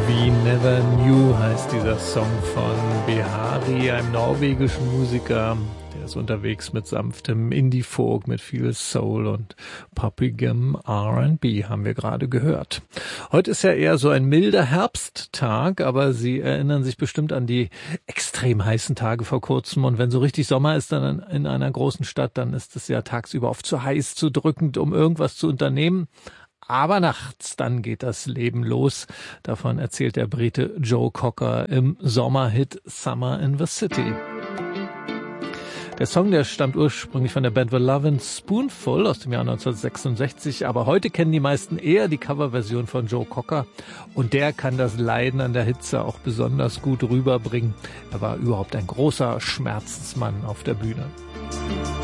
We Never Knew heißt dieser Song von Behari, einem norwegischen Musiker. Der ist unterwegs mit sanftem Indie-Folk, mit viel Soul und poppigem R&B, haben wir gerade gehört. Heute ist ja eher so ein milder Herbsttag, aber Sie erinnern sich bestimmt an die extrem heißen Tage vor kurzem. Und wenn so richtig Sommer ist dann in einer großen Stadt, dann ist es ja tagsüber oft zu heiß, zu drückend, um irgendwas zu unternehmen. Aber nachts, dann geht das Leben los. Davon erzählt der Brite Joe Cocker im Sommerhit Summer in the City. Der Song, der stammt ursprünglich von der Band The Lovin' Spoonful aus dem Jahr 1966, aber heute kennen die meisten eher die Coverversion von Joe Cocker und der kann das Leiden an der Hitze auch besonders gut rüberbringen. Er war überhaupt ein großer Schmerzensmann auf der Bühne.